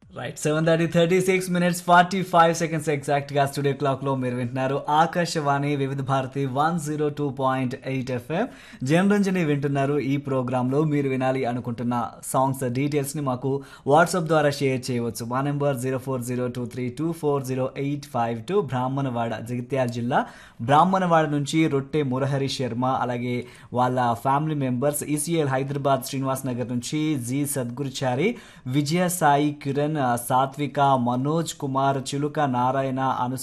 Right 7:36 45 seconds exact గా studio clock లో మీరు వింటున్నారు ఆకాశవాణి వివిధ భారతి 102.8 FM జనరంజని వింటున్నారు. ఈ ప్రోగ్రామ్ లో మీరు వినాలి అనుకుంటున్న సాంగ్స్ డీటెయిల్స్ ని మాకు వాట్సాప్ ద్వారా షేర్ చేయవచ్చు. మా నెంబర్ 040223240852. బ్రాహ్మణవాడ జగిత్యాల జిల్లా బ్రాహ్మణవాడ నుంచి రొట్టె మురహరి శర్మ, అలాగే వాళ్ళ family members ECL Hyderabad Srinivas Nagar నుంచి జి సద్గురుచారి, విజయ సాయి, కిరణ్, సాత్విక, మనోజ్ కుమార్, చిలుక నారాయణ,